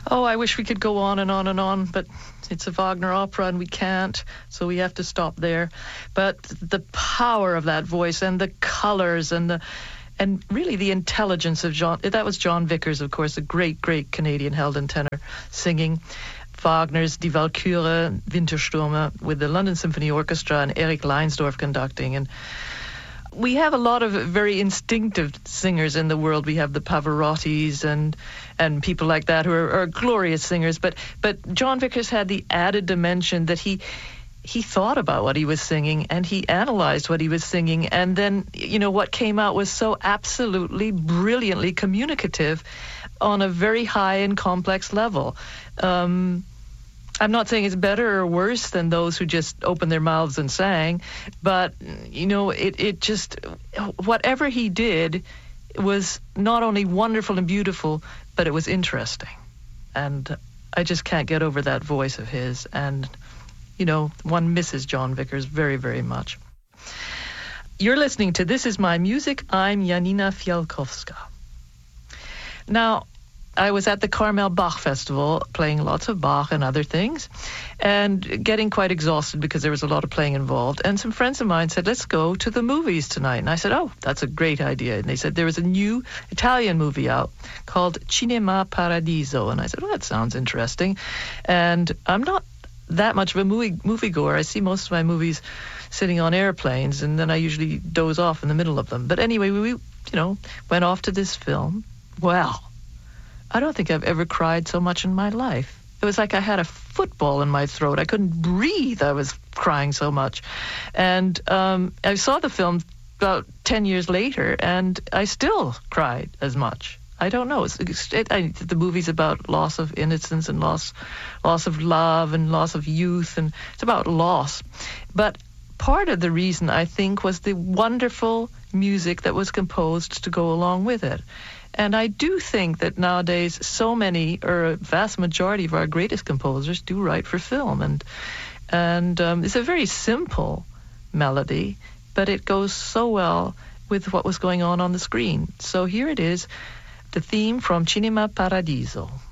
Oh, I wish we could go on and on and on, but it's a Wagner opera and we can't, so we have to stop there. But the power of that voice and the colors and really the intelligence of that was John Vickers, of course, a great, great Canadian Helden tenor singing Wagner's Die Walküre, Winterstürme with the London Symphony Orchestra and Erich Leinsdorf conducting. And we have a lot of very instinctive singers in the world. We have the Pavarottis and people like that who are glorious singers. But John Vickers had the added dimension that he thought about what he was singing and he analyzed what he was singing. And then, what came out was so absolutely brilliantly communicative on a very high and complex level. I'm not saying it's better or worse than those who just opened their mouths and sang, but, it just, whatever he did was not only wonderful and beautiful, but it was interesting. And I just can't get over that voice of his. And, one misses John Vickers very, very much. You're listening to This Is My Music. I'm Janina Fialkowska. Now, I was at the Carmel Bach Festival playing lots of Bach and other things and getting quite exhausted because there was a lot of playing involved. And some friends of mine said, let's go to the movies tonight. And I said, oh, that's a great idea. And they said there was a new Italian movie out called Cinema Paradiso. And I said, well, that sounds interesting. And I'm not that much of a moviegoer. I see most of my movies sitting on airplanes, and then I usually doze off in the middle of them. But anyway, we went off to this film. Well, I don't think I've ever cried so much in my life. It was like I had a football in my throat. I couldn't breathe. I was crying so much. And I saw the film about 10 years later, and I still cried as much. I don't know. The movie's about loss of innocence and loss of love and loss of youth, and it's about loss. But part of the reason, I think, was the wonderful music that was composed to go along with it. And I do think that nowadays so many, or a vast majority of our greatest composers do write for film. And it's a very simple melody, but it goes so well with what was going on the screen. So here it is, the theme from Cinema Paradiso.